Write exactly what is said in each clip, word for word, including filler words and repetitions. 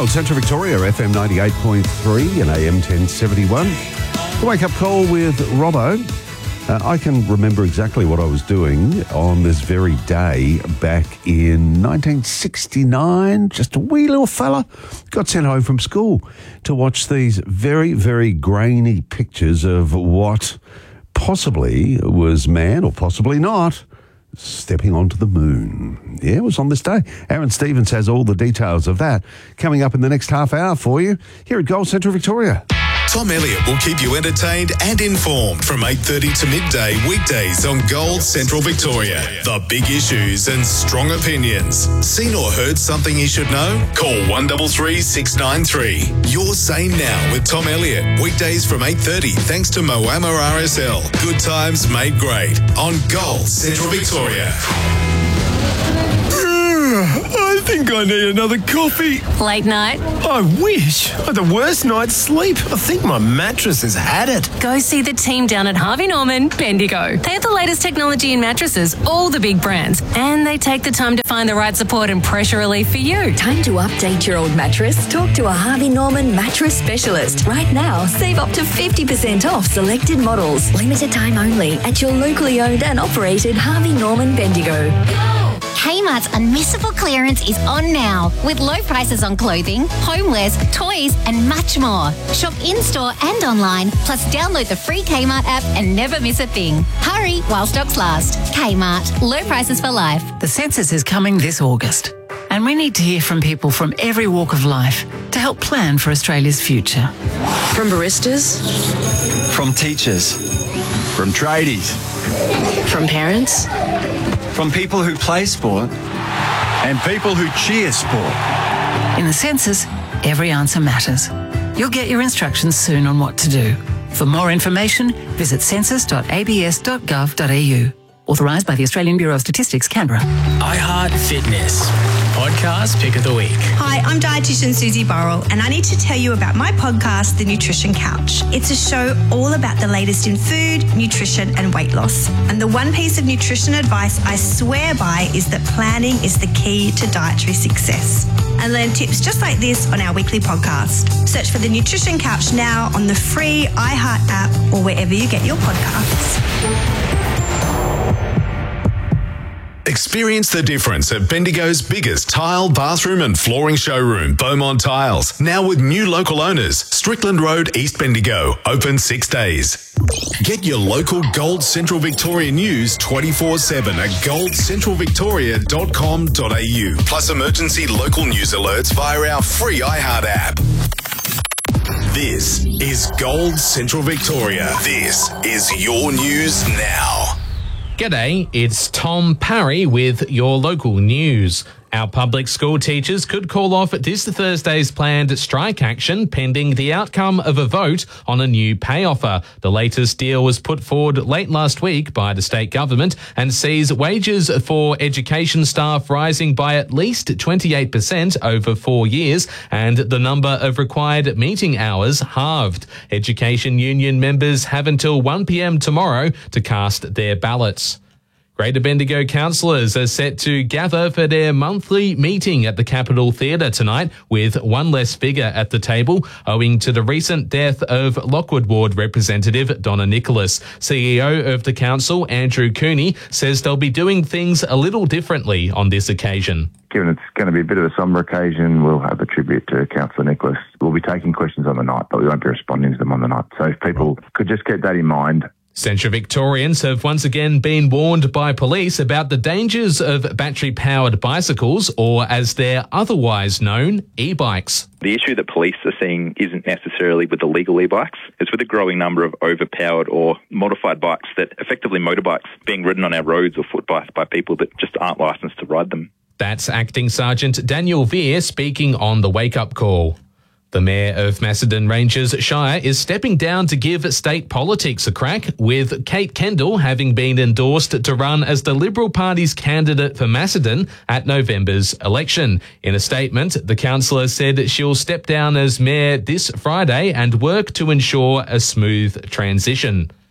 Gold Central Victoria, F M ninety-eight point three and A M ten seventy-one. The Wake Up Call with Robbo. Uh, I can remember exactly what I was doing on this very day back in nineteen sixty-nine. Just a wee little fella got sent home from school to watch these very, very grainy pictures of what possibly was man, or possibly not, stepping onto the moon. Yeah, it was on this day. Aaron Stevens has all the details of that coming up in the next half hour for you here at Gold Central Victoria. Tom Elliott will keep you entertained and informed from eight thirty to midday weekdays on Gold Central Victoria. The big issues and strong opinions. Seen or heard something you should know? Call one three three, six nine three. Your Say Now with Tom Elliott. Weekdays from eight thirty thanks to Moama R S L. Good times made great on Gold Central Victoria. I think I need another coffee. Late night? I wish. I had the worst night's sleep. I think my mattress has had it. Go see the team down at Harvey Norman, Bendigo. They have the latest technology in mattresses, all the big brands, and they take the time to find the right support and pressure relief for you. Time to update your old mattress? Talk to a Harvey Norman mattress specialist. Right now, save up to fifty percent off selected models. Limited time only at your locally owned and operated Harvey Norman Bendigo. Kmart's Unmissable Clearance is on now, with low prices on clothing, homewares, toys and much more. Shop in-store and online, plus download the free Kmart app and never miss a thing. Hurry while stocks last. Kmart, low prices for life. The census is coming this August, and we need to hear from people from every walk of life to help plan for Australia's future. From baristas, from teachers, from tradies, from parents, from people who play sport and people who cheer sport. In the census, every answer matters. You'll get your instructions soon on what to do. For more information, visit census dot a b s dot gov dot a u. Authorised by the Australian Bureau of Statistics, Canberra. iHeart Fitness. Podcast Pick of the Week. Hi, I'm dietitian Susie Burrell, and I need to tell you about my podcast, The Nutrition Couch. It's a show all about the latest in food, nutrition and weight loss. And the one piece of nutrition advice I swear by is that planning is the key to dietary success. And learn tips just like this on our weekly podcast. Search for The Nutrition Couch now on the free iHeart app or wherever you get your podcasts. Experience the difference at Bendigo's biggest tile, bathroom and flooring showroom, Beaumont Tiles. Now with new local owners, Strickland Road, East Bendigo. Open six days. Get your local Gold Central Victoria news twenty-four seven at gold central victoria dot com dot a u. Plus emergency local news alerts via our free iHeart app. This is Gold Central Victoria. This is your news now. G'day, it's Tom Parry with your local news. Our public school teachers could call off this Thursday's planned strike action pending the outcome of a vote on a new pay offer. The latest deal was put forward late last week by the state government and sees wages for education staff rising by at least twenty-eight percent over four years and the number of required meeting hours halved. Education union members have until one p m tomorrow to cast their ballots. Greater Bendigo councillors are set to gather for their monthly meeting at the Capitol Theatre tonight, with one less figure at the table owing to the recent death of Lockwood Ward representative Donna Nicholas. C E O of the council, Andrew Cooney, says they'll be doing things a little differently on this occasion. Given it's going to be a bit of a sombre occasion, we'll have a tribute to Councillor Nicholas. We'll be taking questions on the night, but we won't be responding to them on the night. So if people could just keep that in mind. Central Victorians have once again been warned by police about the dangers of battery-powered bicycles, or as they're otherwise known, e-bikes. The issue that police are seeing isn't necessarily with the legal e-bikes. It's with a growing number of overpowered or modified bikes that effectively motorbikes being ridden on our roads or foot bikes by people that just aren't licensed to ride them. That's Acting Sergeant Daniel Veer speaking on the wake-up call. The Mayor of Macedon Ranges Shire is stepping down to give state politics a crack, with Kate Kendall having been endorsed to run as the Liberal Party's candidate for Macedon at November's election. In a statement, the councillor said she'll step down as Mayor this Friday and work to ensure a smooth transition.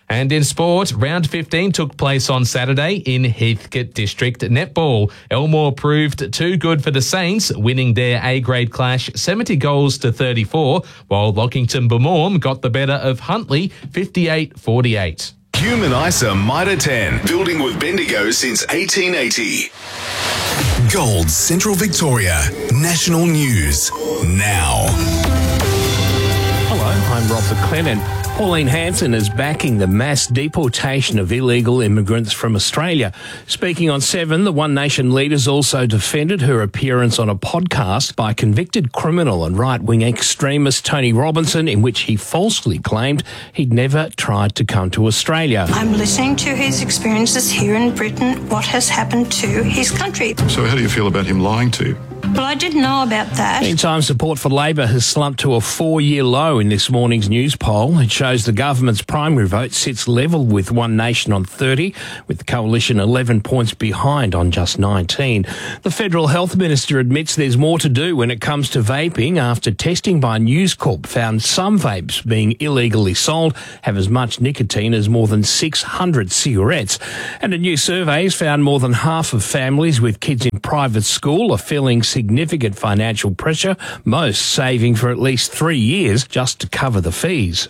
And in sport, round fifteen took place on Saturday in Heathcote District Netball. Elmore proved too good for the Saints, winning their A-grade clash seventy goals to thirty-four, while Lockington Bemorm got the better of Huntley fifty-eight forty-eight. Human ISA Mitre ten, building with Bendigo since eighteen eighty. Gold Central Victoria, national news now. Hello, I'm Rob McLennan. Pauline Hanson is backing the mass deportation of illegal immigrants from Australia. Speaking on Seven, the One Nation leaders also defended her appearance on a podcast by convicted criminal and right-wing extremist Tony Robinson, in which he falsely claimed he'd never tried to come to Australia. I'm listening to his experiences here in Britain, what has happened to his country. So how do you feel about him lying to you? Well, I didn't know about that. Meantime, support for Labor has slumped to a four-year low in this morning's news poll. It shows the government's primary vote sits level with One Nation on thirty, with the coalition eleven points behind on just nineteen. The Federal Health Minister admits there's more to do when it comes to vaping after testing by News Corp found some vapes being illegally sold have as much nicotine as more than six hundred cigarettes. And a new survey has found more than half of families with kids in private school are feeling significant financial pressure, most saving for at least three years just to cover the fees.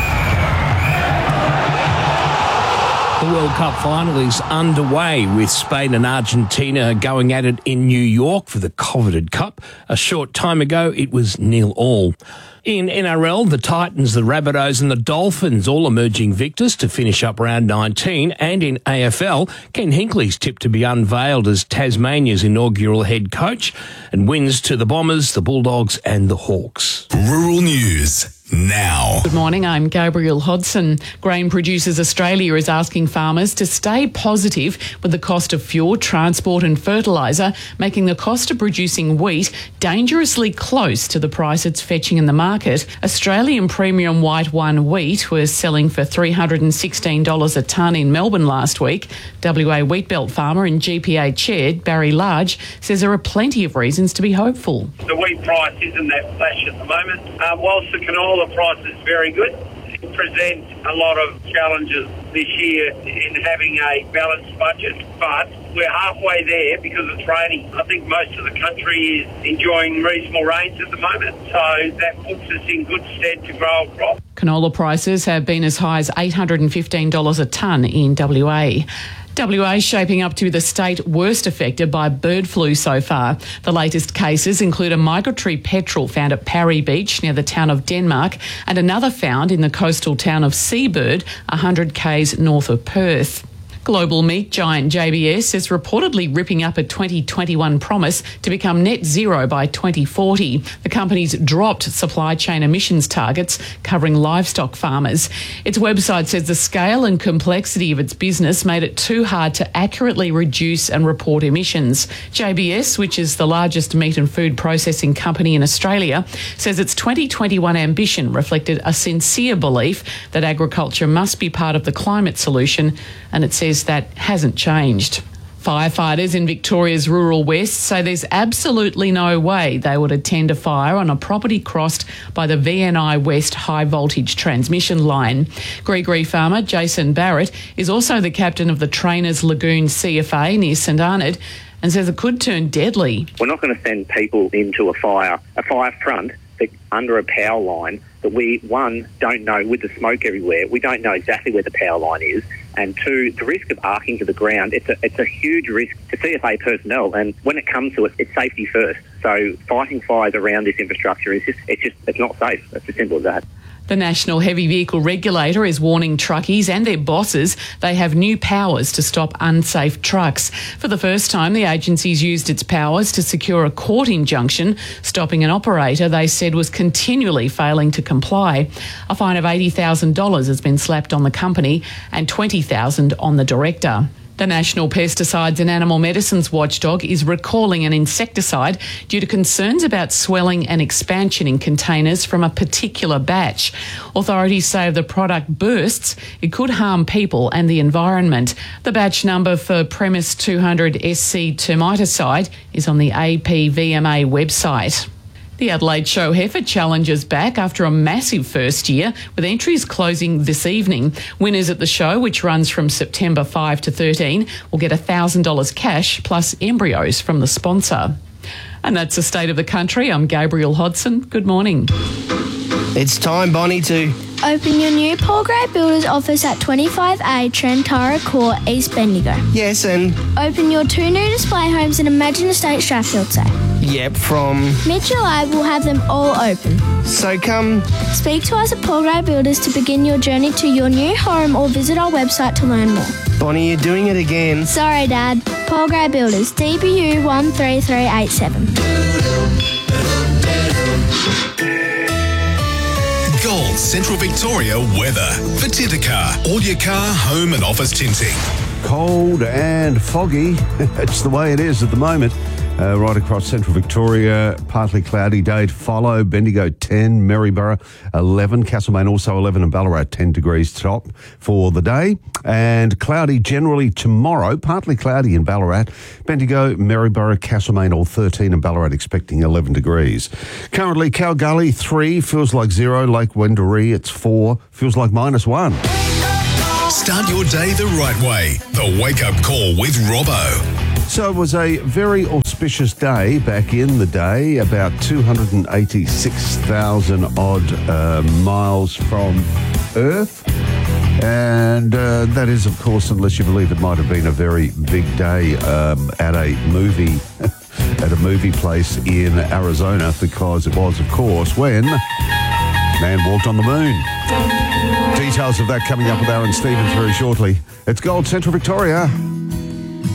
The World Cup final is underway, with Spain and Argentina going at it in New York for the coveted Cup. A short time ago, it was nil all. In N R L, the Titans, the Rabbitohs and the Dolphins all emerging victors to finish up round nineteen. And in A F L, Ken Hinkley's tipped to be unveiled as Tasmania's inaugural head coach, and wins to the Bombers, the Bulldogs and the Hawks. Rural News now. Good morning, I'm Gabrielle Hodson. Grain Producers Australia is asking farmers to stay positive with the cost of fuel, transport and fertiliser, making the cost of producing wheat dangerously close to the price it's fetching in the market. Australian premium white one wheat was selling for three hundred sixteen dollars a tonne in Melbourne last week. W A Wheatbelt farmer and G P A chair Barry Large says there are plenty of reasons to be hopeful. The wheat price isn't that flash at the moment. Uh, whilst the canola price is very good, it presents a lot of challenges this year in having a balanced budget, but we're halfway there because it's raining. I think most of the country is enjoying reasonable rains at the moment, so that puts us in good stead to grow a crop. Canola prices have been as high as eight hundred fifteen dollars a tonne in W A. W A is shaping up to be the state worst affected by bird flu so far. The latest cases include a migratory petrel found at Parry Beach near the town of Denmark and another found in the coastal town of Seabird, one hundred kays north of Perth. Global meat giant J B S is reportedly ripping up a twenty twenty-one promise to become net zero by twenty forty. The company's dropped supply chain emissions targets covering livestock farmers. Its website says the scale and complexity of its business made it too hard to accurately reduce and report emissions. J B S, which is the largest meat and food processing company in Australia, says its twenty twenty-one ambition reflected a sincere belief that agriculture must be part of the climate solution, and it says that hasn't changed. Firefighters in Victoria's rural west say there's absolutely no way they would attend a fire on a property crossed by the V N I West high voltage transmission line. Gregory farmer Jason Barrett is also the captain of the Trainers Lagoon C F A near St Arnaud and says it could turn deadly. We're not going to send people into a fire, a fire front that, under a power line that we, one, don't know, with the smoke everywhere, we don't know exactly where the power line is. And two, the risk of arcing to the ground, it's a, it's a huge risk to C F A personnel. And when it comes to it, it's safety first. So fighting fires around this infrastructure is just, it's just, it's not safe. It's as simple as that. The National Heavy Vehicle Regulator is warning truckies and their bosses they have new powers to stop unsafe trucks. For the first time, the agency's used its powers to secure a court injunction, stopping an operator they said was continually failing to comply. A fine of eighty thousand dollars has been slapped on the company and twenty thousand dollars on the director. The National Pesticides and Animal Medicines Watchdog is recalling an insecticide due to concerns about swelling and expansion in containers from a particular batch. Authorities say if the product bursts, it could harm people and the environment. The batch number for Premise two hundred S C termiticide is on the A P V M A website. The Adelaide Show Heifer Challenge is back after a massive first year, with entries closing this evening. Winners at the show, which runs from September fifth to thirteen, will get one thousand dollars cash plus embryos from the sponsor. And that's the state of the country. I'm Gabriel Hodson. Good morning. It's time, Bonnie, to open your new Paul Gray Builders office at twenty-five A Trentara Court, East Bendigo. Yes, and open your two new display homes in Imagine Estate, Strathfieldsaye. Yep, from Mitchell I will have them all open. So come speak to us at Paul Gray Builders to begin your journey to your new home, or visit our website to learn more. Bonnie, you're doing it again. Sorry, Dad. Paul Gray Builders, D B U one three three eight seven. Gold Central Victoria weather for Tintercar. All your car, home and office tinting. Cold and foggy. It's the way it is at the moment. Uh, right across Central Victoria, partly cloudy day to follow. Bendigo ten, Maryborough eleven, Castlemaine also eleven, and Ballarat ten degrees top for the day. And cloudy generally tomorrow, partly cloudy in Ballarat. Bendigo, Maryborough, Castlemaine all thirteen, and Ballarat expecting eleven degrees. Currently, Kalgoorlie three, feels like zero. Lake Wendouree, it's four, feels like minus one. Start your day the right way. The Wake Up Call with Robbo. So it was a very auspicious day back in the day, about two hundred eighty-six thousand odd uh, miles from Earth. And uh, that is, of course, unless you believe it might have been a very big day um, at a movie at a movie place in Arizona, because it was, of course, when man walked on the moon. Details of that coming up with Aaron Stevens very shortly. It's Gold Central Victoria.